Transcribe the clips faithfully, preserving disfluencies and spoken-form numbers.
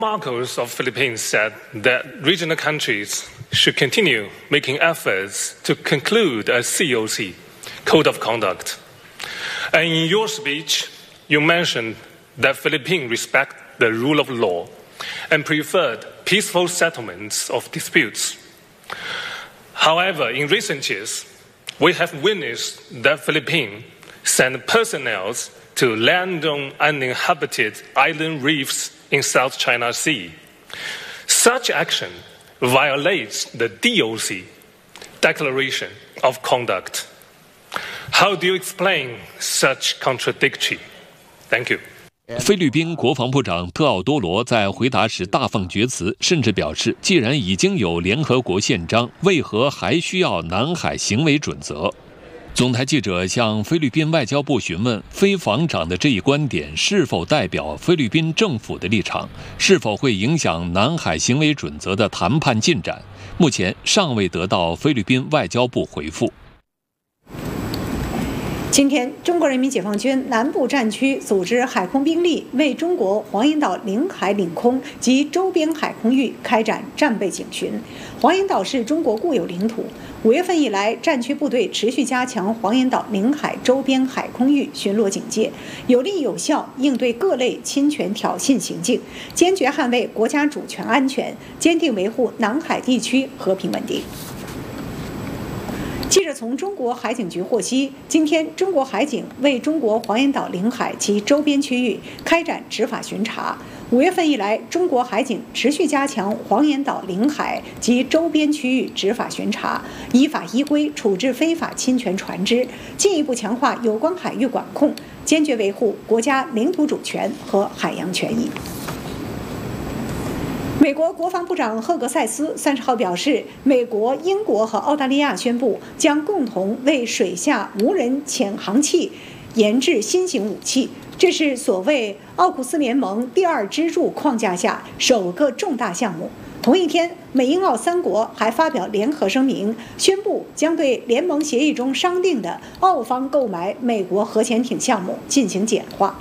Marcos of Philippines said that regional countries should continue making efforts to conclude a C O C, Code of Conduct. And in your speech, you mentioned that Philippines respect the rule of law and preferred peaceful settlements of disputes. However, in recent years, we have witnessed that Philippines send personnel to land on uninhabited island reefs in South China Sea. Such action violates the D O C, Declaration of Conduct. How do you explain such contradiction? Thank you. 菲律宾国防部长特奥多罗在回答时大放厥词，甚至表示，既然已经有联合国宪章，为何还需要南海行为准则？总台记者向菲律宾外交部询问，菲防长的这一观点是否代表菲律宾政府的立场，是否会影响南海行为准则的谈判进展？目前尚未得到菲律宾外交部回复。 今天，中国人民解放军南部战区组织海空兵力为中国黄岩岛领海领空及周边海空域开展战备警巡。黄岩岛是中国固有领土，五月份以来，战区部队持续加强黄岩岛领海周边海空域巡逻警戒，有力有效应对各类侵权挑衅行径，坚决捍卫国家主权安全，坚定维护南海地区和平稳定。记者从中国海警局获悉，今天中国海警为中国黄岩岛领海及周边区域开展执法巡查。五月份以来，中国海警持续加强黄岩岛领海及周边区域执法巡查，依法依规处置非法侵权船只，进一步强化有关海域管控，坚决维护国家领土主权和海洋权益。美国国防部长赫格塞斯三十号表示，美国、英国和澳大利亚宣布将共同为水下无人潜航器研制新型武器，这是所谓奥库斯联盟第二支柱框架下首个重大项目。同一天，美英澳三国还发表联合声明，宣布将对联盟协议中商定的澳方购买美国核潜艇项目进行简化。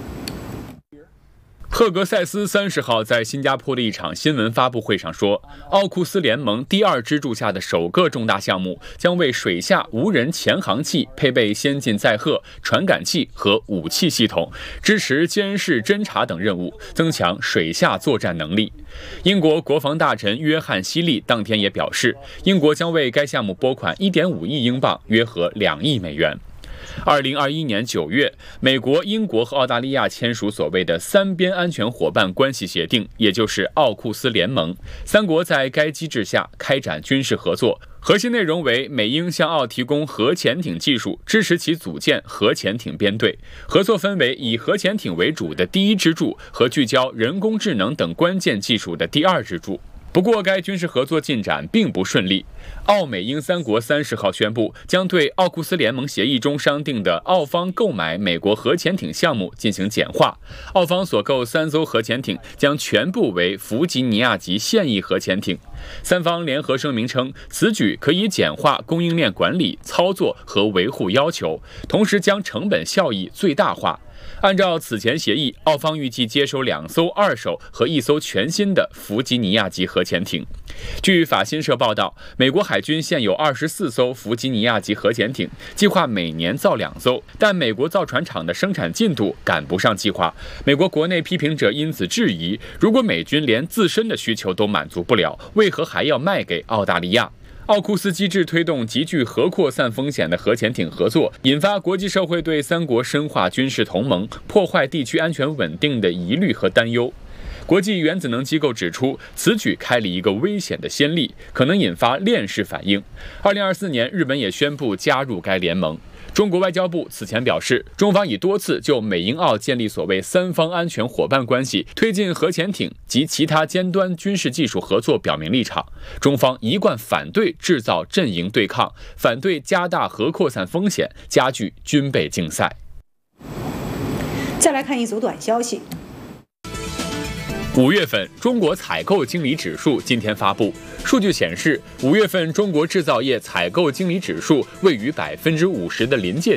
赫格塞斯三十号在新加坡的一场新闻发布会上说，奥库斯联盟第二支柱下的首个重大项目将为水下无人潜航器配备先进载荷、传感器和武器系统，支持监视、侦察等任务，增强水下作战能力。英国国防大臣约翰·希利当天也表示，英国将为该项目拨款 一点五亿英镑，约合两亿美元。二零二一年九月，美国、英国和澳大利亚签署所谓的三边安全伙伴关系协定，也就是奥库斯联盟。三国在该机制下开展军事合作，核心内容为美英向澳提供核潜艇技术，支持其组建核潜艇编队。合作分为以核潜艇为主的第一支柱和聚焦人工智能等关键技术的第二支柱。不过，该军事合作进展并不顺利。澳美英三国三十号宣布，将对奥库斯联盟协议中商定的澳方购买美国核潜艇项目进行简化。澳方所购三艘核潜艇将全部为弗吉尼亚级现役核潜艇。三方联合声明称，此举可以简化供应链管理、操作和维护要求，同时将成本效益最大化。按照此前协议，澳方预计接收两艘二手和一艘全新的弗吉尼亚级核潜艇。据法新社报道，美国海军现有二十四艘弗吉尼亚级核潜艇，计划每年造两艘，但美国造船厂的生产进度赶不上计划。美国国内批评者因此质疑，如果美军连自身的需求都满足不了，为何还要卖给澳大利亚？奥库斯机制推动极具核扩散风险的核潜艇合作，引发国际社会对三国深化军事同盟、破坏地区安全稳定的疑虑和担忧。国际原子能机构指出，此举开了一个危险的先例，可能引发链式反应。二零二四年，日本也宣布加入该联盟。中国外交部此前表示，中方已多次就美英澳建立所谓三方安全伙伴关系，推进核潜艇及其他尖端军事技术合作表明立场。中方一贯反对制造阵营对抗，反对加大核扩散风险，加剧军备竞赛。 再来看一组短消息。 五月份中国采购经理指数今天发布，数据显示，五月份中国制造业采购经理指数位于百分之五十的临界点，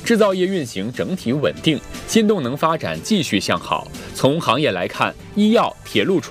制造业运行整体稳定，新动能发展继续向好。从行业来看，医药、铁路、